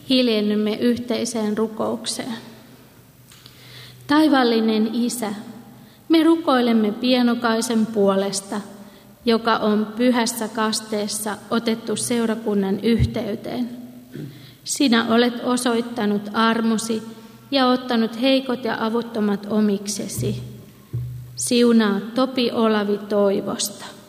Hiljennymme yhteiseen rukoukseen. Taivaallinen Isä, me rukoilemme Pienokaisen puolesta, joka on pyhässä kasteessa otettu seurakunnan yhteyteen. Sinä olet osoittanut armosi ja ottanut heikot ja avuttomat omiksesi. Siunaa Topi Olavi Toivosta.